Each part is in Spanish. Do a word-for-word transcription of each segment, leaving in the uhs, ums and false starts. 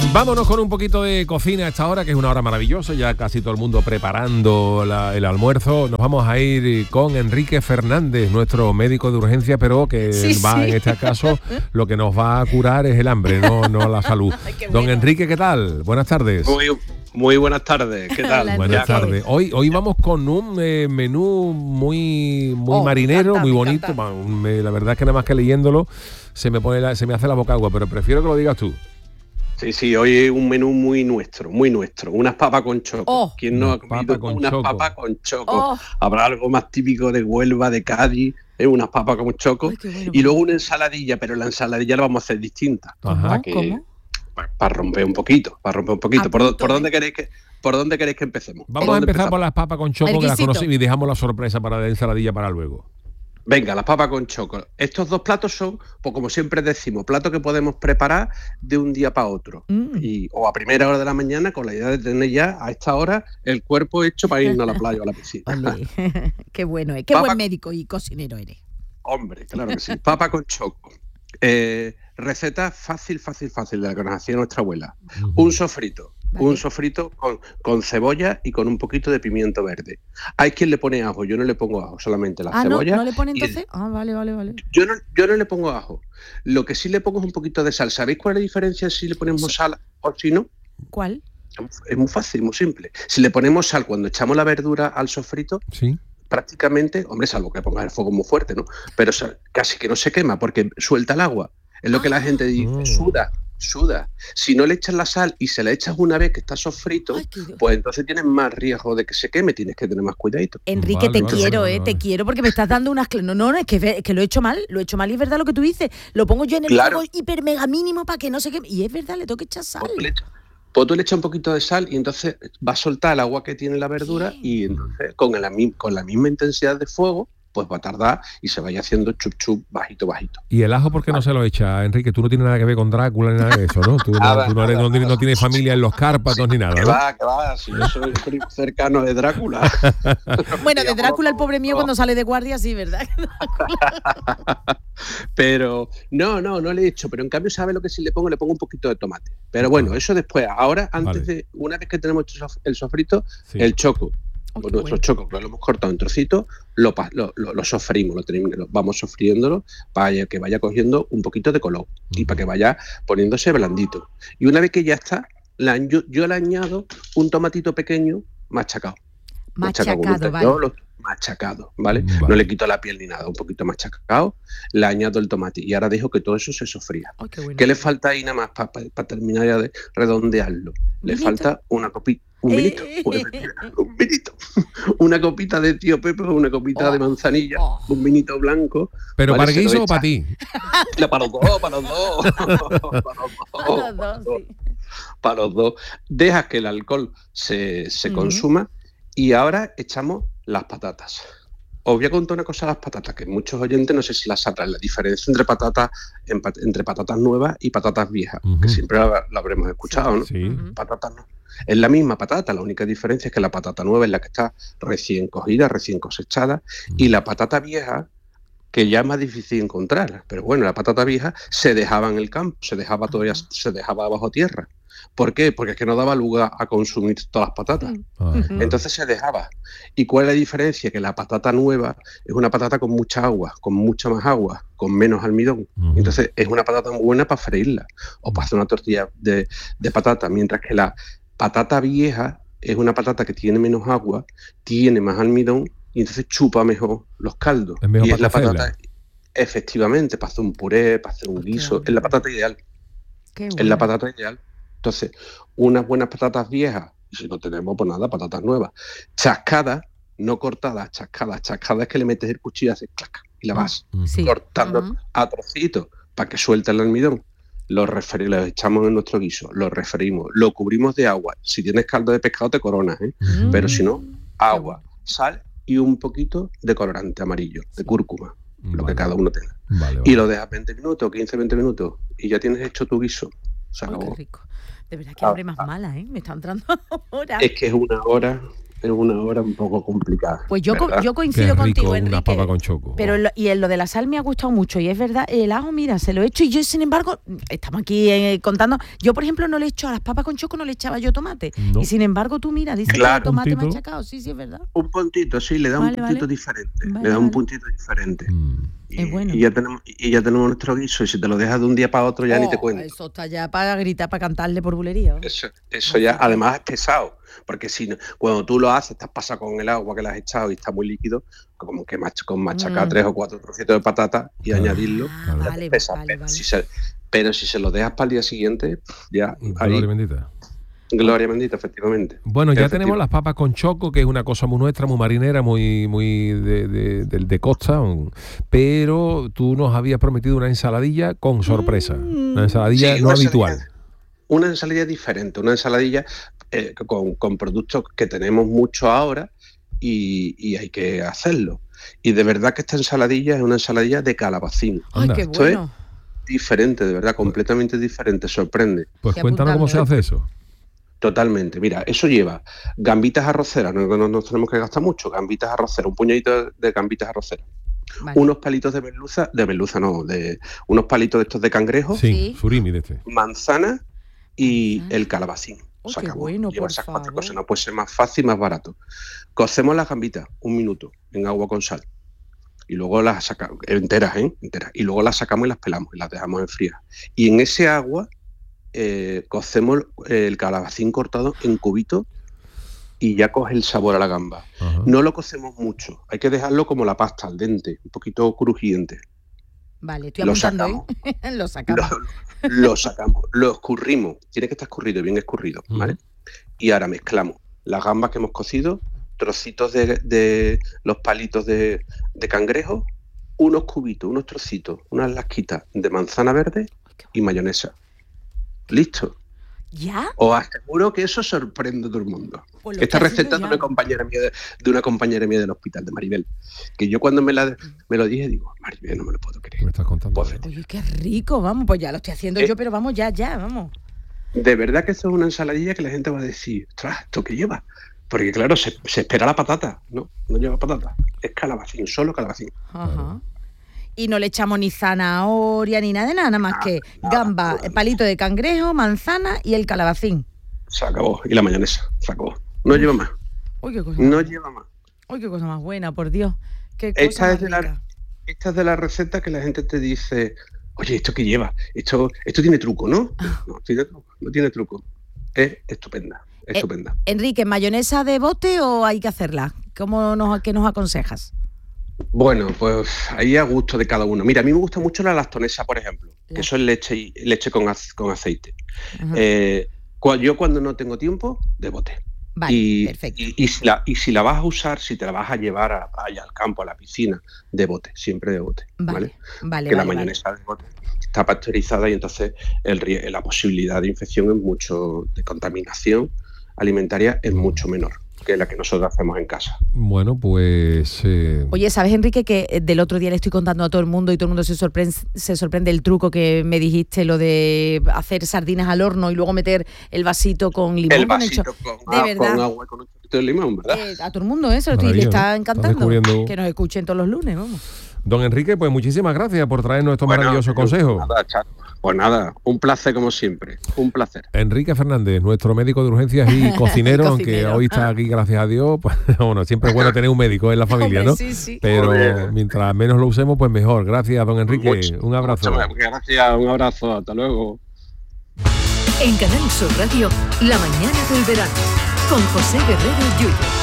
Vámonos con un poquito de cocina a esta hora, que es una hora maravillosa, ya casi todo el mundo preparando la, el almuerzo. Nos vamos a ir con Enrique Fernández, nuestro médico de urgencia, pero que sí, va, sí. en este caso, lo que nos va a curar es el hambre, no, no la salud. Ay, Don bueno. Enrique, ¿qué tal? Buenas tardes. Muy, muy buenas tardes, ¿qué tal? Hola, buenas tardes. Hoy, hoy vamos con un eh, menú muy, muy oh, marinero, encanta, muy bonito. Me, la verdad es que nada más que leyéndolo se me, pone la, se me hace la boca agua, pero prefiero que lo digas tú. Sí, sí, hoy es un menú muy nuestro, muy nuestro. Unas papas con choco. Oh, ¿Quién no ha comido papa unas choco. papas con choco? Oh. Habrá algo más típico de Huelva, de Cádiz, ¿eh? Unas papas con choco. Ay, bueno, y luego una ensaladilla, pero la ensaladilla la vamos a hacer distinta. Ajá, que, ¿cómo? Para, para romper un poquito, para romper un poquito. ¿Por, punto, por ¿eh? dónde queréis que, por dónde queréis que empecemos? Vamos a empezar empezamos? por las papas con choco, que las conocemos, y dejamos la sorpresa para la ensaladilla para luego. Venga, las papas con choco. Estos dos platos son, pues como siempre decimos, platos que podemos preparar de un día para otro. Mm. Y, o a primera hora de la mañana, con la idea de tener ya a esta hora el cuerpo hecho para irnos a la playa o a la piscina. Vale. Qué bueno, ¿eh? Qué Papa, buen médico y cocinero eres. Hombre, claro que sí. Papa con choco. Eh, receta fácil, fácil, fácil, de la que nos hacía nuestra abuela. Uh-huh. Un sofrito. Vale. Un sofrito con, con cebolla y con un poquito de pimiento verde. Hay quien le pone ajo, yo no le pongo ajo, solamente la ah, cebolla. ¿no, ¿no le pone entonces? Y... Ah, vale, vale, vale. Yo no, yo no le pongo ajo. Lo que sí le pongo es un poquito de sal. ¿Sabéis cuál es la diferencia si le ponemos sí. sal o si no? ¿Cuál? Es muy fácil, muy simple. Si le ponemos sal cuando echamos la verdura al sofrito, sí. prácticamente, hombre, salvo que pongas el fuego muy fuerte, ¿no? Pero sal, casi que no se quema porque suelta el agua. Es lo que la gente dice, oh. suda, suda. Si no le echas la sal y se la echas una vez que está sofrito, Ay, pues entonces tienes más riesgo de que se queme, tienes que tener más cuidadito. Enrique, vale, te vale, quiero, vale, eh, vale. te quiero porque me estás dando unas... No, no, es que, es que lo he hecho mal, lo he hecho mal y es verdad lo que tú dices. Lo pongo yo en el claro. fuego hiper mega mínimo para que no se queme. Y es verdad, le tengo que echar sal. Pues tú le echas, pues tú le echas un poquito de sal y entonces va a soltar el agua que tiene la verdura Bien. y entonces con la, con la misma intensidad de fuego pues va a tardar y se vaya haciendo chup chup bajito bajito. ¿Y el ajo por qué vale. no se lo echa, Enrique? Tú no tienes nada que ver con Drácula ni nada de eso, ¿no? Tú no, nada, tú no, eres, nada, no, tienes, no tienes familia en los Cárpatos sí, ni nada, que ¿no? va, que va, si yo soy cercano de Drácula. Bueno, de Drácula el pobre mío cuando sale de guardia, sí, ¿verdad? Pero no, no, no le he hecho, pero en cambio, ¿sabe lo que sí le pongo? Le pongo un poquito de tomate. Pero bueno, eso después. Ahora, antes vale. de, una vez que tenemos el sofrito, sí. el choco. Oh, nuestro bueno. choco, que lo hemos cortado en trocitos, lo, lo, lo, lo sofreímos, lo, tenemos, lo vamos sofriéndolo para que vaya cogiendo un poquito de color uh-huh. y para que vaya poniéndose blandito. Y una vez que ya está, la, yo, yo le añado un tomatito pequeño machacado. Machacado, machacado vale. Yo lo, machacado, ¿vale? vale. No le quito la piel ni nada, un poquito machacado, le añado el tomate y ahora dejo que todo eso se sofría. Oh, qué, bueno. ¿Qué le falta ahí nada más para pa, pa terminar ya de redondearlo? Le ¿Vinito? Falta una copita. Un vinito, eh. un vinito, una copita de tío Pepe, una copita oh, de manzanilla, oh. un vinito blanco. ¿Pero ¿vale? para guiso o para ti? No, para los dos, para los dos. para los dos, para los dos, sí. Para los dos. Dejas que el alcohol se, se uh-huh. consuma y ahora echamos las patatas. Os voy a contar una cosa de las patatas, que muchos oyentes no sé si las sabrán, la diferencia entre patatas entre patatas nuevas y patatas viejas, uh-huh. que siempre la, la habremos escuchado, ¿no? Sí. Patatas no. Es la misma patata, la única diferencia es que la patata nueva es la que está recién cogida, recién cosechada, uh-huh. y la patata vieja, que ya es más difícil encontrar, pero bueno, la patata vieja se dejaba en el campo, se dejaba todavía, uh-huh. se dejaba bajo tierra. ¿Por qué? Porque es que no daba lugar a consumir todas las patatas. Uh-huh. Entonces se dejaba. ¿Y cuál es la diferencia? Que la patata nueva es una patata con mucha agua, con mucha más agua, con menos almidón. Uh-huh. Entonces es una patata muy buena para freírla o para hacer una tortilla de, de patata, mientras que la patata vieja es una patata que tiene menos agua, tiene más almidón y entonces chupa mejor los caldos. Es mejor y para es la hacerla. patata, efectivamente, para hacer un puré, para hacer un Qué guiso, bueno. es la patata ideal. Qué bueno. Es la patata ideal. Entonces, unas buenas patatas viejas, y si no tenemos, pues nada, patatas nuevas, chascadas, no cortadas, chascadas, chascadas es que le metes el cuchillo y haces clac, y la vas sí. cortando uh-huh. a trocitos para que suelte el almidón. Lo, refre- lo echamos en nuestro guiso, lo refreímos, lo cubrimos de agua. Si tienes caldo de pescado te coronas, ¿eh? Mm. Pero si no, agua, sal y un poquito de colorante amarillo, de cúrcuma, vale. lo que cada uno tenga. Vale, vale. Y lo dejas veinte minutos, quince, veinte minutos y ya tienes hecho tu guiso. Se acabó. Qué rico. De verdad que hambre más mala, ¿eh? Me está entrando ahora. Es que es una hora es una hora un poco complicada. Pues yo, co- ¿verdad? yo coincido Qué rico, contigo, una Enrique. papa con choco. Pero Oh. lo, y en lo de la sal me ha gustado mucho. Y es verdad, el ajo, mira, se lo he hecho. Y yo, sin embargo, estamos aquí eh, contando. Yo, por ejemplo, no le he hecho a las papas con choco, no le echaba yo tomate. No. Y sin embargo, tú mira, dices Claro. que el tomate Puntito. machacado. Sí, sí, es verdad. Un puntito, sí, le da Vale, un puntito vale. diferente. Vale, le da un vale. puntito diferente. Mm. Y, Es bueno. y ya tenemos, y ya tenemos nuestro guiso. Y si te lo dejas de un día para otro, ya ni te Oh, cuento. Eso está ya para gritar, para cantarle por bulería. Eso, eso ya, además es pesado, porque si no, cuando tú lo haces, estás pasado con el agua que le has echado y está muy líquido, como que mach, con machacar Mm. tres o cuatro trocitos de patata y Claro. añadirlo, Ah, ya te vale, pesa. vale, pero, vale. Si se, pero si se lo dejas para el día siguiente, ya ahí, Gloria bendita. gloria bendita, efectivamente. Bueno, ya Efectivamente. tenemos las papas con choco, que es una cosa muy nuestra, muy marinera, muy muy de, de, de- de costa, un- pero tú nos habías prometido una ensaladilla con sorpresa, una ensaladilla Sí, no una habitual. ensaladilla- Una ensaladilla diferente, una ensaladilla eh, con, con productos que tenemos mucho ahora y, y hay que hacerlo. Y de verdad que esta ensaladilla es una ensaladilla de calabacín. Ay, Anda. qué Esto es bueno. diferente, de verdad, completamente diferente, sorprende. Pues Estoy cuéntanos cómo se apuntando, hace eso. Totalmente. Mira, eso lleva gambitas arroceras, no, no nos tenemos que gastar mucho, gambitas arroceras, un puñadito de gambitas arroceras, Vale. unos palitos de merluza, de merluza no, de unos palitos de estos de cangrejo, Sí, Sí. surimi de este. manzana y Manzana. el calabacín. Oh, Se qué acabó. bueno, Lleva por esas cuatro favor. cosas, no puede ser más fácil y más barato. Cocemos las gambitas un minuto en agua con sal. Y luego las sacamos, enteras, ¿eh? Enteras. Y luego las sacamos y las pelamos y las dejamos enfriar. Y en ese agua eh, cocemos el calabacín cortado en cubitos y ya coge el sabor a la gamba. Ajá. No lo cocemos mucho, hay que dejarlo como la pasta, al dente, un poquito crujiente. Vale, estoy Lo apuntando, ¿eh? Lo Lo, sacamos. lo sacamos, lo escurrimos, tiene que estar escurrido, bien escurrido, ¿vale? Ujú. Y ahora mezclamos las gambas que hemos cocido, trocitos de, de los palitos de, de cangrejo, unos cubitos, unos trocitos, unas lasquitas de manzana verde y mayonesa. ¿Listo? ¿Ya? Os aseguro que eso sorprende a todo el mundo. Pues lo Esta estoy receta haciendo de ya. una compañera mía de, de una compañera mía del hospital de Maribel, que yo cuando me, la, me lo dije digo, Maribel, no me lo puedo ¿Qué creer. me estás contando? Pues, Oye, qué rico, vamos, pues ya lo estoy haciendo Eh. yo, pero vamos, ya, ya, vamos. de verdad que esto es una ensaladilla que la gente va a decir, ostras, ¿esto qué lleva? Porque claro, se, se espera la patata, no, no lleva patata, es calabacín, solo calabacín. Ajá. Y no le echamos ni zanahoria ni nada de nada, nada más que nada, gamba, nada. palito de cangrejo, manzana y el calabacín. Se acabó, y la mayonesa, se acabó. No lleva más, Uy, qué cosa no más, lleva más. uy, qué cosa más buena, por Dios. Qué cosa Esta más es, de la, rica. esta es de la receta que la gente te dice, oye, ¿esto qué lleva? Esto, esto tiene truco, ¿no? No tiene truco, no tiene truco. Es estupenda, Eh, estupenda. Enrique, ¿mayonesa de bote o hay que hacerla? ¿Cómo nos, qué nos aconsejas? Bueno, pues ahí a gusto de cada uno. Mira, a mí me gusta mucho la lactonesa, por ejemplo, La- que eso es leche, y, leche con, az- con aceite. Ajá. Eh, cua- yo cuando no tengo tiempo, de bote. Vale, y, perfecto. y, y si la, y si la vas a usar, si te la vas a llevar a la playa, al campo, a la piscina, de bote, siempre de bote. Vale, ¿vale? vale, que vale, la vale. mayonesa de bote está pasteurizada y entonces el, rie- la posibilidad de infección es mucho, de contaminación alimentaria es mucho menor que la que nosotros hacemos en casa. Bueno, pues... eh, Oye, ¿sabes, Enrique, que eh, del otro día le estoy contando a todo el mundo y todo el mundo se sorprende, se sorprende el truco que me dijiste, lo de hacer sardinas al horno y luego meter el vasito con limón? El con vasito cho- con, de ah, verdad. con agua y con un poquito de limón, ¿verdad? Eh, a todo el mundo eso, y le Maravilla, está ¿no? Está encantando. descubriendo- Que nos escuchen todos los lunes, vamos. Don Enrique, pues muchísimas gracias por traernos estos Bueno, maravillosos pues consejos. Nada, Chato. Pues nada, un placer como siempre, un placer. Enrique Fernández, nuestro médico de urgencias y cocinero, aunque Cocinero. hoy está aquí, gracias a Dios. Pues, bueno, siempre es bueno tener un médico en la familia, Hombre, ¿no? sí, sí. Pero Joder. mientras menos lo usemos, pues mejor. Gracias, don Enrique. Mucho- un abrazo. mucho- Gracias, un abrazo, hasta luego. En Canal Sur Radio, La mañana del verano, con José Guerrero Yuyo.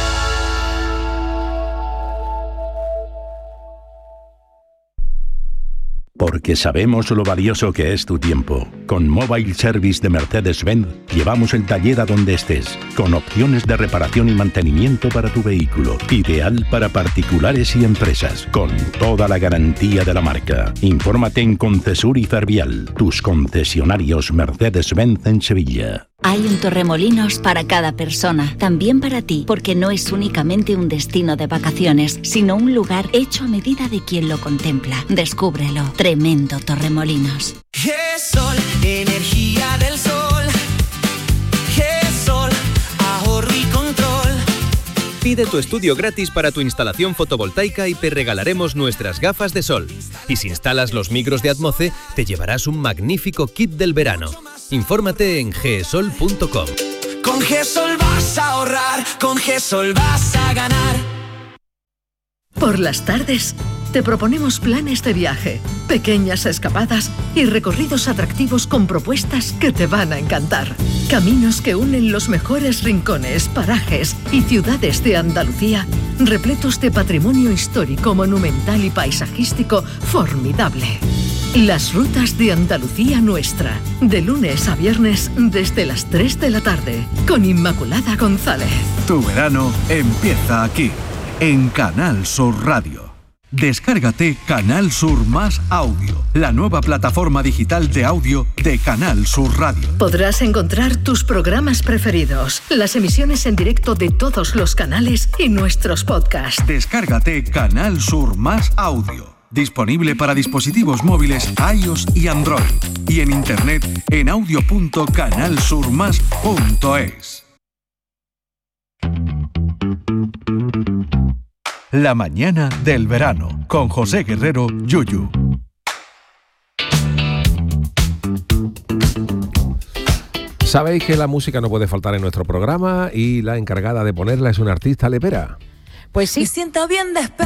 Porque sabemos lo valioso que es tu tiempo. Con Mobile Service de Mercedes-Benz llevamos el taller a donde estés, con opciones de reparación y mantenimiento para tu vehículo. Ideal para particulares y empresas, con toda la garantía de la marca. Infórmate en Concesur y Fervial, tus concesionarios Mercedes-Benz en Sevilla. Hay un Torremolinos para cada persona, también para ti, porque no es únicamente un destino de vacaciones, sino un lugar hecho a medida de quien lo contempla. Descúbrelo. Tremendo Torremolinos. G-Sol, energía del sol. G-Sol, ahorro y control. Pide tu estudio gratis para tu instalación fotovoltaica y te regalaremos nuestras gafas de sol. Y si instalas los micros de Atmoce, te llevarás un magnífico kit del verano. Infórmate en gesol punto com. Con Gesol vas a ahorrar, con Gesol vas a ganar. Por las tardes, te proponemos planes de viaje, pequeñas escapadas y recorridos atractivos con propuestas que te van a encantar. Caminos que unen los mejores rincones, parajes y ciudades de Andalucía, repletos de patrimonio histórico, monumental y paisajístico formidable. Las rutas de Andalucía Nuestra, de lunes a viernes desde las tres de la tarde, con Inmaculada González. Tu verano empieza aquí, en Canal Sur Radio. Descárgate Canal Sur Más Audio, la nueva plataforma digital de audio de Canal Sur Radio. Podrás encontrar tus programas preferidos, las emisiones en directo de todos los canales y nuestros podcasts. Descárgate Canal Sur Más Audio. Disponible para dispositivos móviles iOS y Android. Y en internet en audio punto canal sur más punto es. La mañana del verano con José Guerrero Yuyu. Sabéis que la música no puede faltar en nuestro programa y la encargada de ponerla es una artista lepera. Pues sí. Me siento bien después.